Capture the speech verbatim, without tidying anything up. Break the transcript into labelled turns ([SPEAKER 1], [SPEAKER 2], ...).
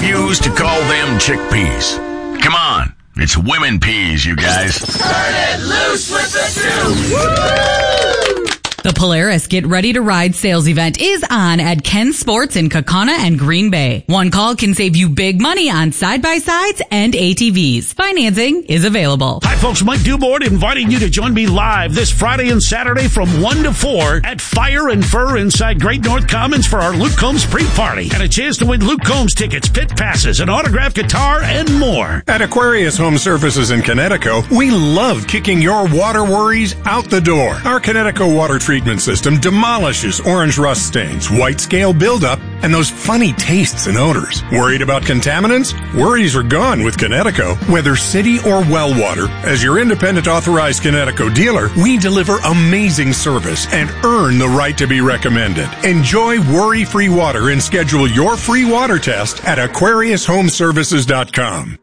[SPEAKER 1] refuse to call them chickpeas. Come on, it's women peas, you guys.
[SPEAKER 2] Turn it loose with the two. Woo!
[SPEAKER 3] The Polaris Get Ready to Ride sales event is on at Ken Sports in Kaukauna and Green Bay. One call can save you big money on side-by-sides and A T Vs. Financing is available.
[SPEAKER 4] Hi, folks. Mike Dubord inviting you to join me live this Friday and Saturday from one to four at Fire and Fur inside Great North Commons for our Luke Combs pre-party. And a chance to win Luke Combs tickets, pit passes, an autographed guitar, and more.
[SPEAKER 5] At Aquarius Home Services in Connecticut, we love kicking your water worries out the door. Our Connecticut water treatment treatment system demolishes orange rust stains, white scale buildup, and those funny tastes and odors. Worried about contaminants? Worries are gone with Connecticut. Whether city or well water, as your independent authorized Connecticut dealer, we deliver amazing service and earn the right to be recommended. Enjoy worry-free water and schedule your free water test at Aquarius Home Services dot com.